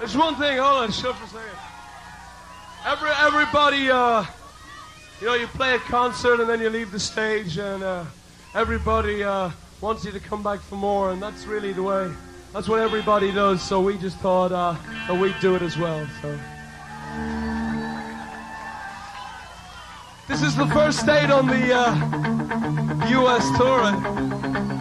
There's one thing, hold on, shut for a second. Everybody, you play a concert and then you leave the stage and everybody wants you to come back for more, and that's really the way. That's what everybody does, so we just thought that we'd do it as well. So this is the first date on the U.S. tour.